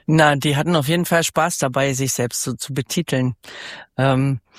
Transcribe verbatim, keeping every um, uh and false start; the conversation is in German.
Na, die hatten auf jeden Fall Spaß dabei, sich selbst so zu betiteln. Ähm,